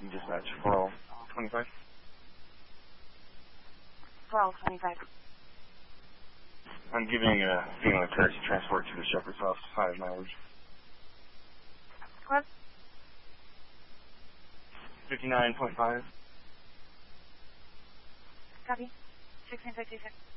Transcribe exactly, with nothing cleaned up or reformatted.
Dispatch, four L twenty-five. four L twenty-five. I'm giving a female courtesy transport to the Shepherd's House, high mileage. What? fifty-nine point five. Copy. sixteen fifty-six.